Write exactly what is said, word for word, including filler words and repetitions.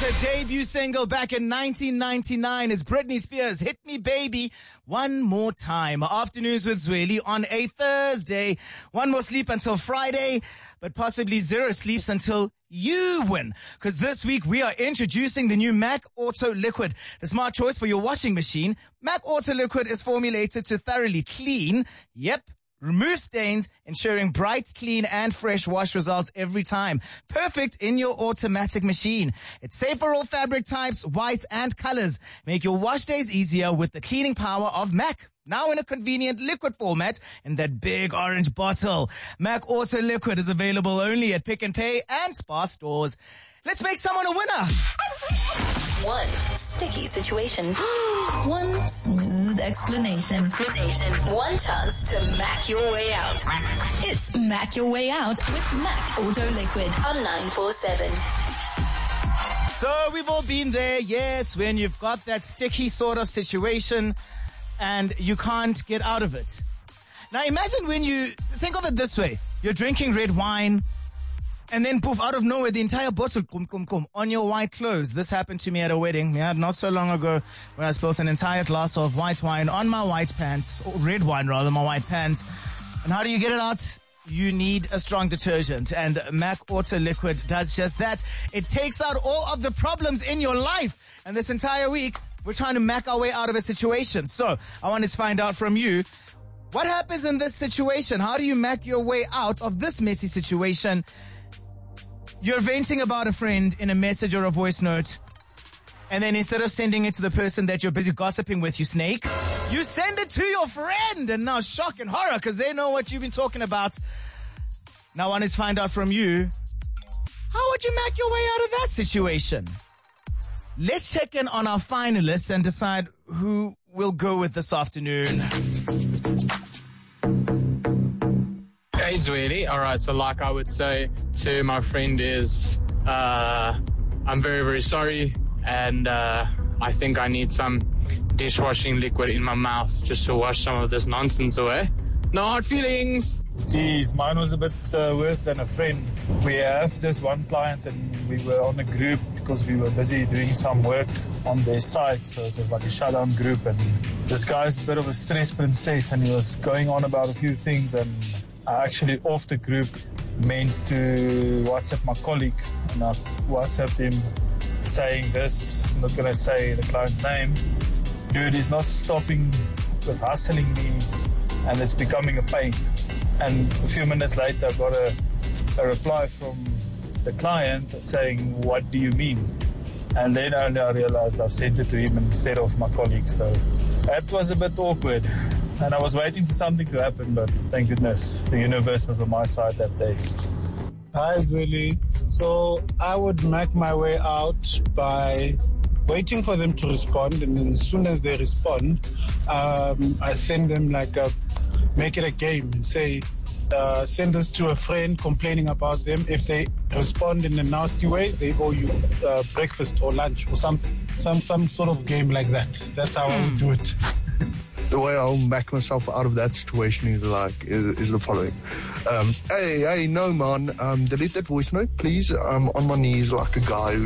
her debut single back in nineteen ninety-nine is Britney Spears' Hit Me Baby One More Time. Afternoons with Zweli on a Thursday. One more sleep until Friday, but possibly zero sleeps until you win. Because this week we are introducing the new Mac Auto Liquid, the smart choice for your washing machine. Mac Auto Liquid is formulated to thoroughly clean, yep, remove stains, ensuring bright, clean, and fresh wash results every time. Perfect in your automatic machine. It's safe for all fabric types, whites, and colors. Make your wash days easier with the cleaning power of Mac. Now in a convenient liquid format in that big orange bottle. Mac Auto Liquid is available only at Pick and Pay and Spar stores. Let's make someone a winner. One sticky situation. One smooth explanation. One chance to Mac your way out. It's Mac Your Way Out with Mac Auto Liquid on nine four seven. So we've all been there, yes, when you've got that sticky sort of situation and you can't get out of it. Now imagine when you, think of it this way, you're drinking red wine, and then poof, out of nowhere, the entire bottle, kum, kum, kum, on your white clothes. This happened to me at a wedding, yeah, not so long ago, when I spilled an entire glass of white wine on my white pants, or red wine rather, my white pants. And how do you get it out? You need a strong detergent, and Mac Auto Liquid does just that. It takes out all of the problems in your life. And this entire week, we're trying to Mac our way out of a situation. So, I wanted to find out from you, what happens in this situation? How do you Mac your way out of this messy situation? You're venting about a friend in a message or a voice note, and then instead of sending it to the person that you're busy gossiping with, you snake, you send it to your friend, and now shock and horror because they know what you've been talking about. Now I want to find out from you, how would you Mac your way out of that situation? Let's check in on our finalists and decide who will go with this afternoon. Hey, Zweli. All right, so like I would say to my friend is, uh, I'm very, very sorry, and uh, I think I need some dishwashing liquid in my mouth just to wash some of this nonsense away. No hard feelings. Geez, mine was a bit uh, worse than a friend. We have this one client and we were on a group because we were busy doing some work on their site. So it was like a shutdown group, and this guy's a bit of a stress princess and he was going on about a few things, and I actually off the group meant to WhatsApp my colleague, and I WhatsApped him saying this, I'm not going to say the client's name. Dude, he's not stopping with hustling me and it's becoming a pain. And a few minutes later I got a, a reply from the client saying, what do you mean? And then only I realized I've sent it to him instead of my colleague. So that was a bit awkward. And I was waiting for something to happen, but thank goodness the universe was on my side that day. Hi, Zweli. So I would Mac my way out by waiting for them to respond, and then as soon as they respond, um, I send them like a, make it a game and say, uh, send this to a friend complaining about them. If they respond in a nasty way, they owe you uh, breakfast or lunch or something. Some, some sort of game like that. That's how I would do it. The way I'll back myself out of that situation is like is, is the following. Um, hey, hey, no man, um, delete that voice note, please. I'm on my knees like a guy who